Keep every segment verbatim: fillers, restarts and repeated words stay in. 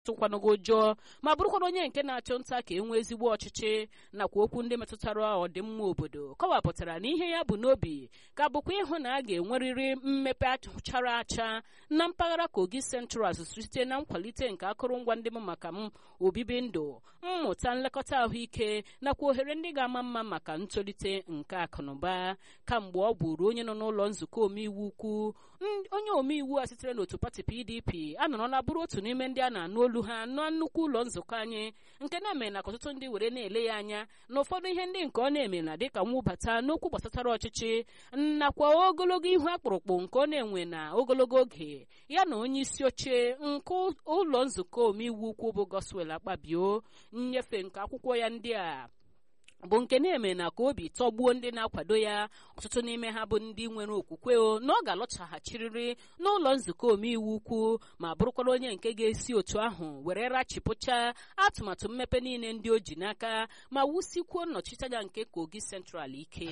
atụkwanụgo ụjọ ma bụrụkwana onye nke na-achụ nta ka e nwee ezigbo ọchịchị nakwa okwu ndị metụtara ọdịmma obodo kọwapụtara na ihe ya bụ n'obi ka bụkwa ịhụ na a ga-enwerịrị mmepe achara acha na mpaghara Kogi Central site na nkwalite nke akụrụngwa ndị m maka m obibi ndụ mmụta nlekọta ahụike nakwa ohere ndị ga-ama mma maka ntolite nke akụnụba. Kamgbe ọ bụrụ onye nọ n'ụlọ nzukọ omeiwu ukwu, onye omeiwu a sitere n'otu pati P D P anọrọla bụrụ otu n'ime ndị a na-anụ olu ha na nnukwu ụlọ nzukọ anyị nke na-eme na ọtụtụ ndị were na-ele ya anya na ụfọdụ ihe ndị nke ọ na-eme na dịka mwụbata n'okwu gbasatara ọchịchị nakwa ogologo ihu akpụrụkpụ nke ọ na-enwe na ogologo oge ya na onye isi oche nke ụlọ nzukọ omeiwu ukwu bụ Godswill Akpabio. Nnyefe nke akwụkwọ ya ndị a bụ nke na-eme na ka obi tọgbuo ndị na-akwado ya, ọtụtụ n'ime ha bụ ndị nwere okwukwe o na ọ ga-alọchaghachirịrị n'ụlọ nzukọ omeiwu ukwu ma bụrụkwara onye nke ga-esi otu ahụ were rachipụcha atụmatụ mmepe niile ndị o ji n'aka ma wusikwuo nnọchiteanya nke Kogi Central ike.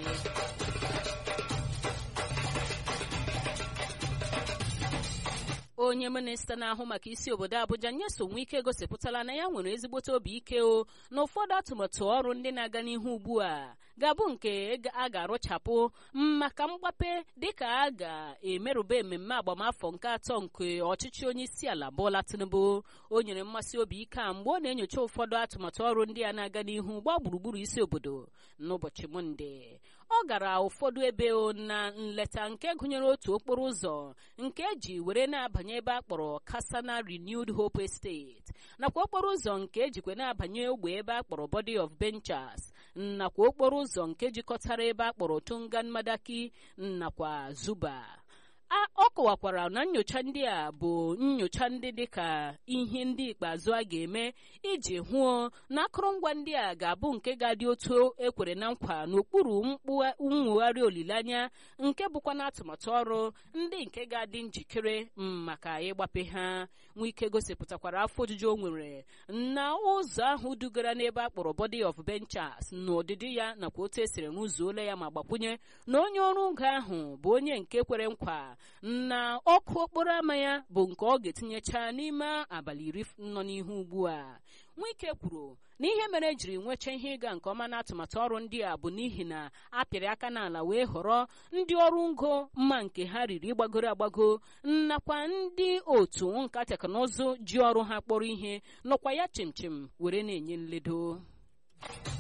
Onye minista na-ahụ maka isi obodo Abuja Nyesom Wike gosipụtala na ya nwere ezigbote obi ike o na ụfọdụ atụmatụ ọrụ ndị na-aga n'ihu ugbu a ga-abụ nke a ga-arụchapụ maka mgbape dịka a ga-emerụba mmemme agbamafọ nke atọ nke ọchịchị onye isi ala Bola Tinubu. O nyere mmasị obi ike a mgbe ọ na-enyocha ụfọdụ atụmatụ ọrụ ndị a na-aga n'ihu gbaa gburugburu isi obodo n'ụbọchị Mọnde. Ọ gara ụfọdụ ebe na nleta nke gụnyere otu okporo ụzọ nke eji were na-abanye ebe a kpọrọ Kasana Renewed Hope Estate nakwa okporo ụzọ nke ejikwe na-abanye ogbe ebe a kpọrọ Body of Benchers nakwa okporo ụzọ nke jikọtara ebe a kpọrọ Tungan Madaki nakwa Zuba. Ọ kọwakwara na nnyocha ndị a bụ nnyocha ndị dịka ihe ndị ikpeazụ a ga-eme iji hụo na akụrụngwa ndị a ga-abụ nke ga-adị otu ekwere na nkwa n'okpuru mwugharị olileanya nke bụkwa na atụmatụ ọrụ ndị nke ga-adị njikere maka ịgbape ha. Nwike gosipụtakwara afọ ojuju o nwere na ụzọ ahụ dugara n'ebe a kpọrọ Body of Benchers na ọdịdị ya nakwa otu esiri rụzuola ya ma gbakwunye na onye ọrụ ngo ahụ bụ onye nke kwere nkwa na ọkụ okporo ama ya bụ nke ọ ga-etinyecha n'ime abalị iri nọ n'ihu ugbu a. Nwike kwuru na ihe mere jiri nwecha ihe ịga nke ọma na atụmatụ ọrụ ndị a bụ n'ihi na apịrị aka n'ala wee họrọ ndị ọrụ ngo mma nke ha riri gbagoro agbago nakwa ndị otu nka teknụzụ ji ọrụ ha kpọrọ ihe nọkwa ya chimchim were na-enye nledo.